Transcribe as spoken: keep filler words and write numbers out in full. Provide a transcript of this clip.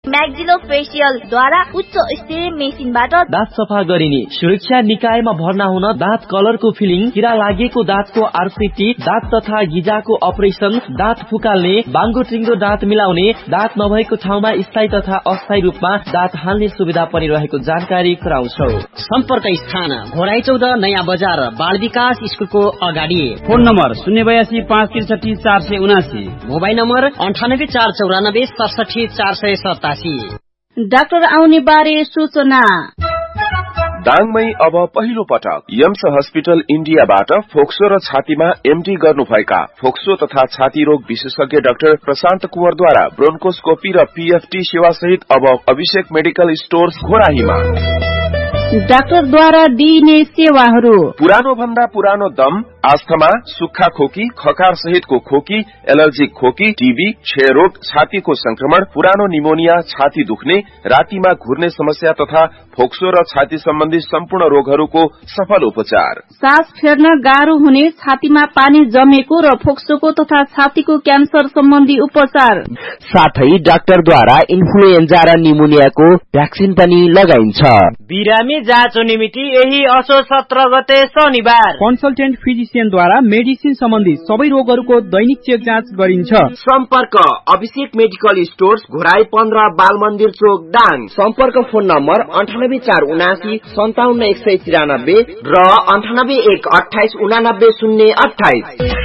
म्याक्सिलोफेसियल द्वारा उच्च स्तरीय मेसिनबाट दाँत सफा गरिने, सुरक्षा निकायमा भर्ना हुन दाँत कलरको फिलिङ, किरा लागेको दाँतको आरसीटी, दाँत तथा गिजाको अपरेसन, दाँत फुकाल्ने, बाङ्गो टिङ्गो दाँत मिलाउने, दाँत नभएको ठाउँमा स्थायी तथा अस्थायी रूपमा दाँत हाल्ने सुविधा पनि रहेको जानकारी गराउँछौ। सम्पर्क स्थान घोराई चौध नयाँ बजार बाल विकास स्कुलको अगाडि। फोन नम्बर शून्य बयासी पाँच त्रिसठी चार सय उनासी। मोबाइल नम्बर अन्ठानब्बे चार चौरानब्बे सडसठी चार सय सतासी। डाक्टर आउने बारे सूचना। दाङमै अब पहिलो पटक यम्स हस्पिटल इन्डियाबाट फोक्सो र छातीमा एमडी गर्नुभएका फोक्सो तथा छाती रोग विशेषज्ञ डाक्टर प्रशान्त कुवरद्वारा ब्रोन्कोस्कोपी र पीएफटी सेवा सहित अब अभिषेक मेडिकल स्टोर्स घोराहीमा। डाक्टरद्वारा दिइने सेवाहरू: पुरानो भन्दा पुरानो दम, आस्थमा, सुक्खा खोकी, खकार सहितको खोकी, एलर्जिक खोकी, टीबी, क्षयरोग, छातीको संक्रमण, पुरानो निमोनिया, छाती दुख्ने, रातिमा घुर्ने समस्या तथा फोक्सो र छाती सम्बन्धी सम्पूर्ण रोगहरूको सफल उपचार। सास फेर्न गाह्रो हुने, छातीमा पानी जमेको र फोक्सोको तथा छातीको क्यान्सर सम्बन्धी उपचार। साथै डाक्टरद्वारा इन्फ्लुएन्जा र निमोनियाको भ्याक्सिन पनि लगाइन्छ। बिरामी जाँचो निमित्त यही असोज सत्र गते शनिबार कन्सल्टेन्ट फिजिसियनद्वारा मेडिसिन सम्बन्धी सबै रोगहरूको दैनिक चेक जाँच गरिन्छ। सम्पर्क अभिषेक मेडिकल स्टोर्स घोराई पन्ध्र बाल मन्दिर चोक दाङ। सम्पर्क फोन नम्बर अन्ठानब्बे चार उनासी सन्ताउन्न एक सय तिरानब्बे र अन्ठानब्बे एक अठाइस उनानब्बे शून्य अठाइस।